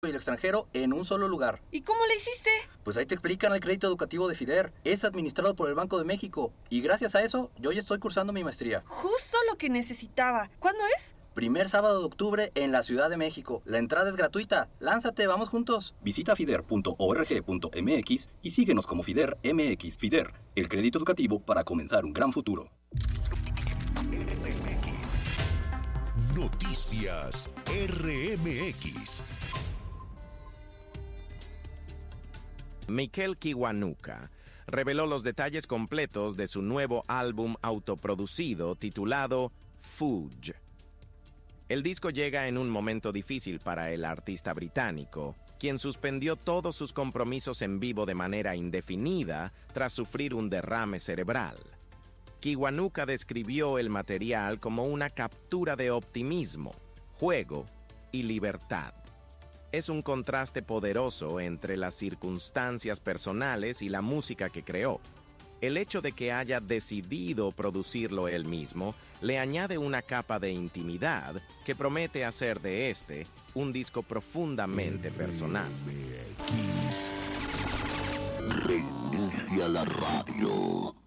y el extranjero en un solo lugar. ¿Y cómo le hiciste? Pues ahí te explican el crédito educativo de FIDER. Es administrado por el Banco de México. Y gracias a eso, yo ya estoy cursando mi maestría. Justo lo que necesitaba. ¿Cuándo es? Primer sábado de octubre en la Ciudad de México. La entrada es gratuita. Lánzate, vamos juntos. Visita fider.org.mx y síguenos como FIDER MX. FIDER, el crédito educativo para comenzar un gran futuro. Noticias RMX. Miquel Kiwanuka reveló los detalles completos de su nuevo álbum autoproducido titulado Fudge. El disco llega en un momento difícil para el artista británico, quien suspendió todos sus compromisos en vivo de manera indefinida tras sufrir un derrame cerebral. Kiwanuka describió el material como una captura de optimismo, juego y libertad. Es un contraste poderoso entre las circunstancias personales y la música que creó. El hecho de que haya decidido producirlo él mismo le añade una capa de intimidad que promete hacer de este un disco profundamente personal. RMX. Reinicia la radio.